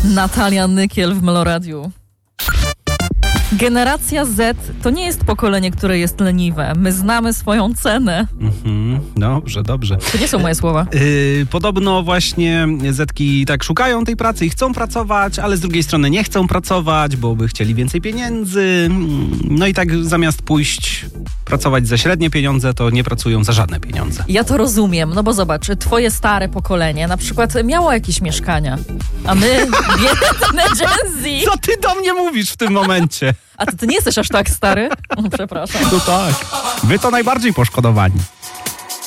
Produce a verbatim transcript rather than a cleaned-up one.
Natalia Nykiel w Meloradiu. Generacja Z to nie jest pokolenie, które jest leniwe. My znamy swoją cenę. Mhm, dobrze, dobrze. To nie są moje słowa. Yy, podobno właśnie Zetki tak szukają tej pracy i chcą pracować, ale z drugiej strony nie chcą pracować, bo by chcieli więcej pieniędzy. No i tak zamiast pójść pracować za średnie pieniądze, to nie pracują za żadne pieniądze. Ja to rozumiem, no bo zobacz, twoje stare pokolenie na przykład miało jakieś mieszkania, a my, biedne Gen Z... Co ty do mnie mówisz w tym momencie? A ty, ty nie jesteś aż tak stary? O, przepraszam. No tak. Wy to najbardziej poszkodowani.